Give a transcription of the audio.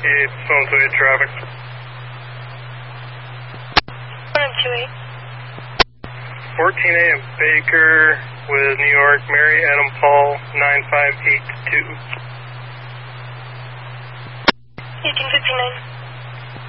It's phone to traffic. 128. 14A in Baker with New York, Mary Adam Paul, 9582. 1859.